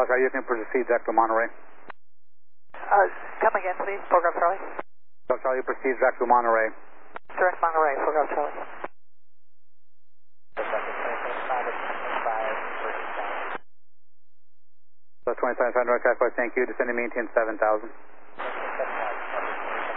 Charlie, are you looking to proceed direct to Monterey? Come again, please. 4 Golf Charlie. Golf Charlie, proceed direct to Monterey. Direct Monterey, 4 Golf Charlie. So 27 direct, thank you. Descending maintain 7,000.